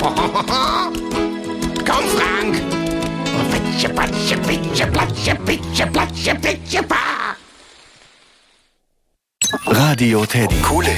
Komm, Frank. Pitsche, patsche, pitsche, platsche, pitsche, platsche, pitsche, pa. Radio Teddy. Coole